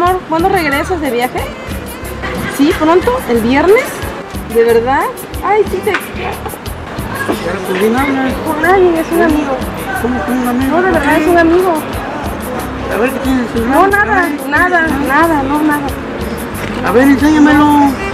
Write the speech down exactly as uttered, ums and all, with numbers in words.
amor, ¿cuándo regresas de viaje? ¿Sí, pronto? ¿El viernes? ¿De verdad? Ay, sí te... Pero con quién hablas. Con nadie, es un amigo. ¿Cómo con un amigo? No, de verdad, es un amigo. A ver, ¿qué tienes en el No, celular? nada, nada, nada, no, nada. A ver, enséñamelo.